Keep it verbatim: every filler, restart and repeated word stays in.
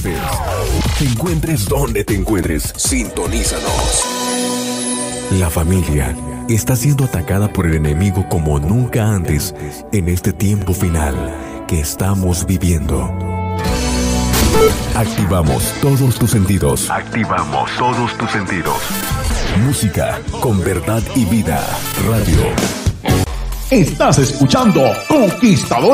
estés. Te encuentres donde te encuentres. Sintonízanos. La familia está siendo atacada por el enemigo como nunca antes en este tiempo final que estamos viviendo. Activamos todos tus sentidos. Activamos todos tus sentidos. Música con verdad y vida. Radio. Estás escuchando Conquistador